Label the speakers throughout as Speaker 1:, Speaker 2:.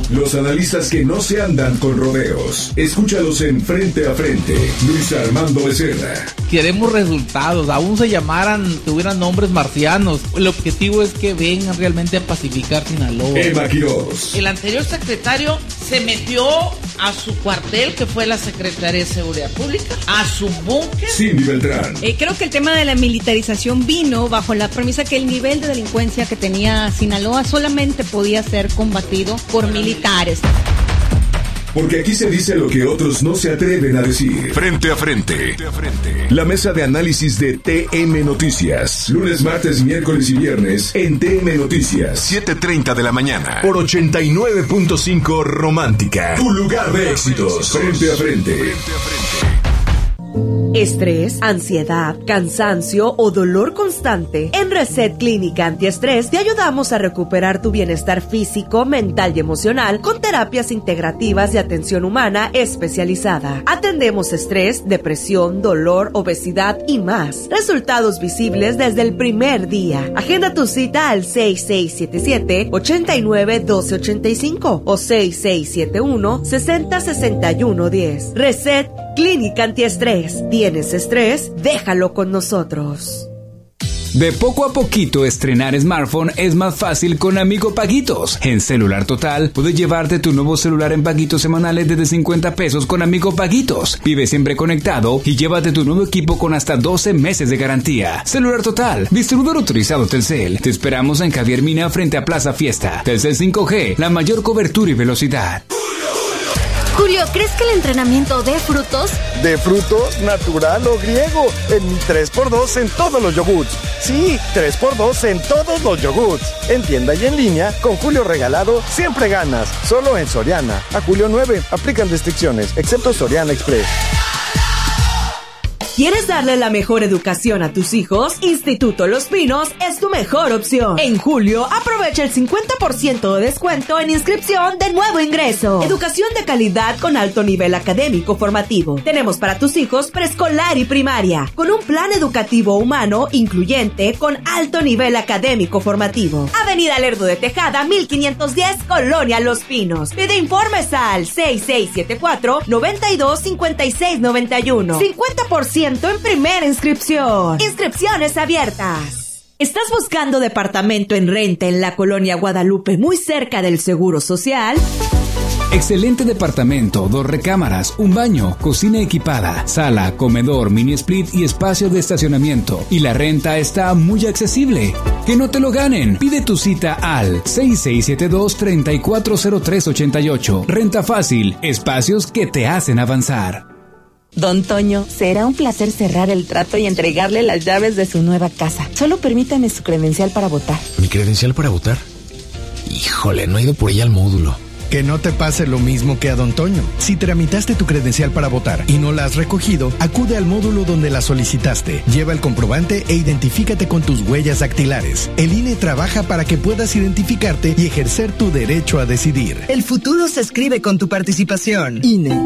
Speaker 1: Los analistas que no se andan con rodeos. Escúchalos en Frente a Frente. Luis Armando Becerra.
Speaker 2: Queremos resultados, aún se tuvieran nombres marcianos. El objetivo es que vengan realmente a pacificar Sinaloa.
Speaker 1: Emma Quiroz.
Speaker 3: El anterior secretario se metió a su cuartel, que fue la Secretaría de Seguridad Pública, a su búnker.
Speaker 1: Cindy Beltrán.
Speaker 4: Creo que el tema de la militarización vino bajo la premisa que el nivel de delincuencia que tenía Sinaloa solamente podía ser combatido por militares.
Speaker 1: Porque aquí se dice lo que otros no se atreven a decir. Frente a Frente. La mesa de análisis de TM Noticias. Lunes, martes, miércoles y viernes en TM Noticias. 7:30 de la mañana. Por 89.5 Romántica. Tu lugar de éxitos. Frente a Frente.
Speaker 5: Estrés, ansiedad, cansancio o dolor constante. En Reset Clínica Antiestrés te ayudamos a recuperar tu bienestar físico, mental y emocional con terapias integrativas de atención humana especializada. Atendemos estrés, depresión, dolor, obesidad y más. Resultados visibles desde el primer día. Agenda tu cita al 6677-891285 o 6671-606110. Reset Clínica Antiestrés. ¿Tienes estrés? Déjalo con nosotros.
Speaker 6: De poco a poquito estrenar smartphone es más fácil con Amigo Paguitos. En Celular Total puedes llevarte tu nuevo celular en paguitos semanales desde 50 pesos con Amigo Paguitos. Vive siempre conectado y llévate tu nuevo equipo con hasta 12 meses de garantía. Celular Total, distribuidor autorizado Telcel. Te esperamos en Javier Mina frente a Plaza Fiesta. Telcel 5G, la mayor cobertura y velocidad.
Speaker 7: Julio, ¿crees que el entrenamiento dé frutos?
Speaker 8: ¿De frutos, natural o griego? En mi 3x2 en todos los yogurts. Sí, 3x2 en todos los yogurts. En tienda y en línea, con Julio regalado, siempre ganas. Solo en Soriana. A julio 9, aplican restricciones, excepto Soriana Express.
Speaker 5: ¿Quieres darle la mejor educación a tus hijos? Instituto Los Pinos es tu mejor opción. En julio, aprovecha el 50% de descuento en inscripción de nuevo ingreso. Educación de calidad con alto nivel académico formativo. Tenemos para tus hijos preescolar y primaria, con un plan educativo humano incluyente con alto nivel académico formativo. Avenida Lerdo de Tejada, 1510, Colonia Los Pinos. Pide informes al 6674-925691. 50% en primera inscripción. Inscripciones abiertas. ¿Estás buscando departamento en renta en la Colonia Guadalupe, muy cerca del Seguro Social?
Speaker 6: Excelente departamento, 2 recámaras, un baño, cocina equipada, sala, comedor, mini split y espacio de estacionamiento. Y la renta está muy accesible. ¡Que no te lo ganen! Pide tu cita al 6672-340388. Renta fácil, espacios que te hacen avanzar.
Speaker 9: Don Toño, será un placer cerrar el trato y entregarle las llaves de su nueva casa. Solo permítame su credencial para votar.
Speaker 10: ¿Mi credencial para votar? Híjole, no he ido por ella al módulo.
Speaker 11: Que no te pase lo mismo que a Don Toño. Si tramitaste tu credencial para votar y no la has recogido, acude al módulo donde la solicitaste. Lleva el comprobante e identifícate con tus huellas dactilares. El INE trabaja para que puedas identificarte y ejercer tu derecho a decidir.
Speaker 12: El futuro se escribe con tu participación. INE.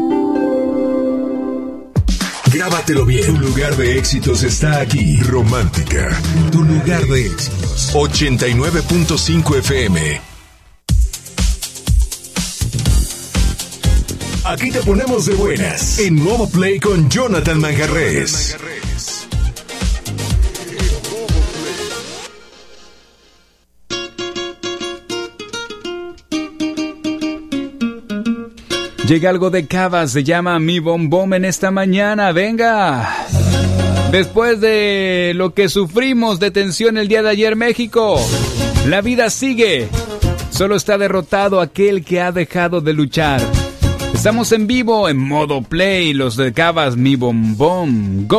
Speaker 1: Grábatelo bien. Tu lugar de éxitos está aquí. Romántica. Tu lugar de éxitos. 89.5 FM. Aquí te ponemos de buenas. En Nuevo Play con Jonathan Manjarrés.
Speaker 6: Llega algo de Cabas, se llama Mi Bombón en esta mañana, venga. Después de lo que sufrimos de tensión el día de ayer, México, la vida sigue. Solo está derrotado aquel que ha dejado de luchar. Estamos en vivo, en modo play, los de Cabas, Mi Bombón. Go.